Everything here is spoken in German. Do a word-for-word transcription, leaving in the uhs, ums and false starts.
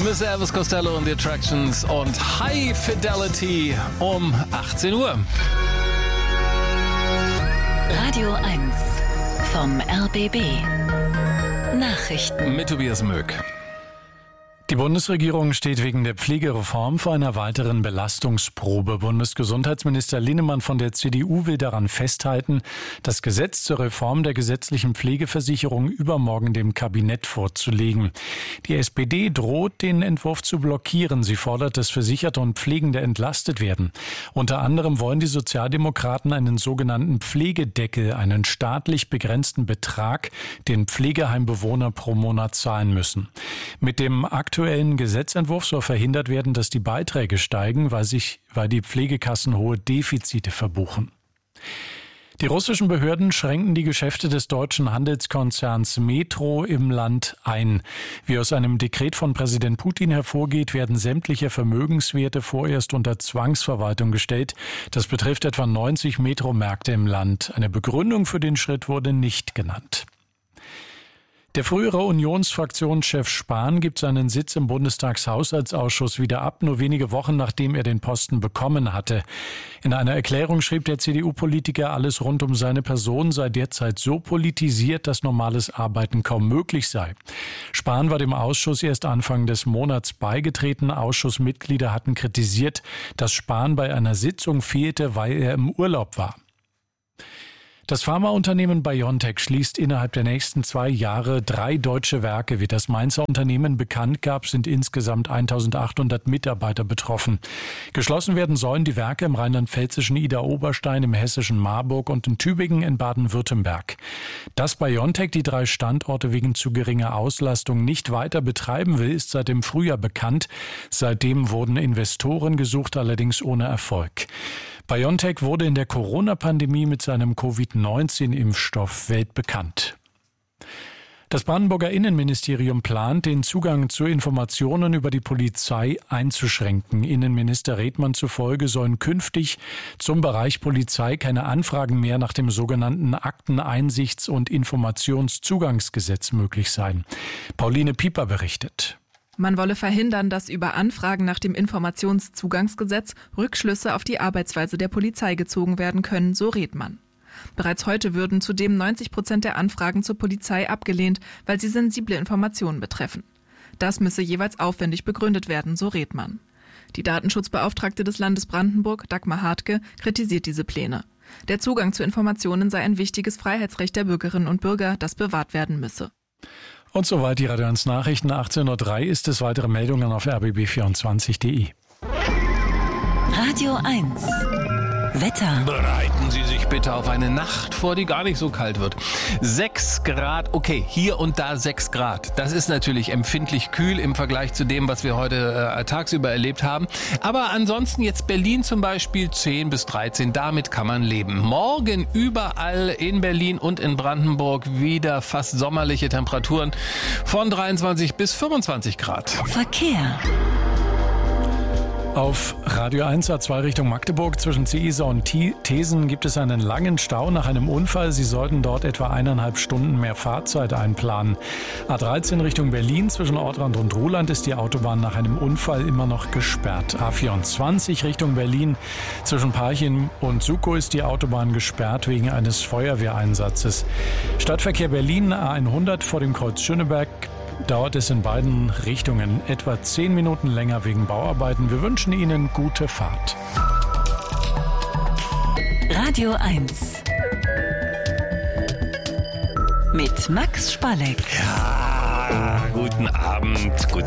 Mister Elvis Costello und die Attractions und High Fidelity um achtzehn Uhr. Radio eins vom R B B. Nachrichten Mit Tobias Möck. Die Bundesregierung steht wegen der Pflegereform vor einer weiteren Belastungsprobe. Bundesgesundheitsminister Linnemann von der C D U will daran festhalten, das Gesetz zur Reform der gesetzlichen Pflegeversicherung übermorgen dem Kabinett vorzulegen. Die S P D droht, den Entwurf zu blockieren. Sie fordert, dass Versicherte und Pflegende entlastet werden. Unter anderem wollen die Sozialdemokraten einen sogenannten Pflegedeckel, einen staatlich begrenzten Betrag, den Pflegeheimbewohner pro Monat zahlen müssen. Mit dem aktuellen Gesetzentwurf soll verhindert werden, dass die Beiträge steigen, weil sich, weil die Pflegekassen hohe Defizite verbuchen. Die russischen Behörden schränken die Geschäfte des deutschen Handelskonzerns Metro im Land ein. Wie aus einem Dekret von Präsident Putin hervorgeht, werden sämtliche Vermögenswerte vorerst unter Zwangsverwaltung gestellt. Das betrifft etwa neunzig Metro-Märkte im Land. Eine Begründung für den Schritt wurde nicht genannt. Der frühere Unionsfraktionschef Spahn gibt seinen Sitz im Bundestagshaushaltsausschuss wieder ab, nur wenige Wochen nachdem er den Posten bekommen hatte. In einer Erklärung schrieb der C D U-Politiker, alles rund um seine Person sei derzeit so politisiert, dass normales Arbeiten kaum möglich sei. Spahn war dem Ausschuss erst Anfang des Monats beigetreten. Ausschussmitglieder hatten kritisiert, dass Spahn bei einer Sitzung fehlte, weil er im Urlaub war. Das Pharmaunternehmen BioNTech schließt innerhalb der nächsten zwei Jahre drei deutsche Werke. Wie das Mainzer Unternehmen bekannt gab, sind insgesamt eintausendachthundert Mitarbeiter betroffen. Geschlossen werden sollen die Werke im rheinland-pfälzischen Idar-Oberstein, im hessischen Marburg und in Tübingen in Baden-Württemberg. Dass BioNTech die drei Standorte wegen zu geringer Auslastung nicht weiter betreiben will, ist seit dem Frühjahr bekannt. Seitdem wurden Investoren gesucht, allerdings ohne Erfolg. BioNTech wurde in der Corona-Pandemie mit seinem Covid neunzehn Impfstoff weltbekannt. Das Brandenburger Innenministerium plant, den Zugang zu Informationen über die Polizei einzuschränken. Innenminister Redmann zufolge sollen künftig zum Bereich Polizei keine Anfragen mehr nach dem sogenannten Akteneinsichts- und Informationszugangsgesetz möglich sein. Pauline Pieper berichtet. Man wolle verhindern, dass über Anfragen nach dem Informationszugangsgesetz Rückschlüsse auf die Arbeitsweise der Polizei gezogen werden können, so Redmann. Bereits heute würden zudem neunzig Prozent der Anfragen zur Polizei abgelehnt, weil sie sensible Informationen betreffen. Das müsse jeweils aufwendig begründet werden, so Redmann. Die Datenschutzbeauftragte des Landes Brandenburg, Dagmar Hartke, kritisiert diese Pläne. Der Zugang zu Informationen sei ein wichtiges Freiheitsrecht der Bürgerinnen und Bürger, das bewahrt werden müsse. Und soweit die Radio eins Nachrichten. achtzehn Uhr drei ist es. Weitere Meldungen auf r b b vierundzwanzig punkt d e. Radio eins Wetter. Bereiten Sie sich bitte auf eine Nacht vor, die gar nicht so kalt wird. Sechs Grad, okay, hier und da sechs Grad. Das ist natürlich empfindlich kühl im Vergleich zu dem, was wir heute äh, tagsüber erlebt haben. Aber ansonsten jetzt Berlin zum Beispiel zehn bis dreizehn, damit kann man leben. Morgen überall in Berlin und in Brandenburg wieder fast sommerliche Temperaturen von dreiundzwanzig bis fünfundzwanzig Grad. Verkehr. Auf Radio eins A zwei Richtung Magdeburg zwischen Ziesar und Thesen gibt es einen langen Stau nach einem Unfall. Sie sollten dort etwa eineinhalb Stunden mehr Fahrzeit einplanen. A dreizehn Richtung Berlin zwischen Ortrand und Ruhland ist die Autobahn nach einem Unfall immer noch gesperrt. A vierundzwanzig Richtung Berlin zwischen Parchim und Sukow ist die Autobahn gesperrt wegen eines Feuerwehreinsatzes. Stadtverkehr Berlin A hundert vor dem Kreuz Schöneberg. Dauert es in beiden Richtungen etwa zehn Minuten länger wegen Bauarbeiten. Wir wünschen Ihnen gute Fahrt. Radio eins mit Max Spalleck. Ja, guten Abend. Gut.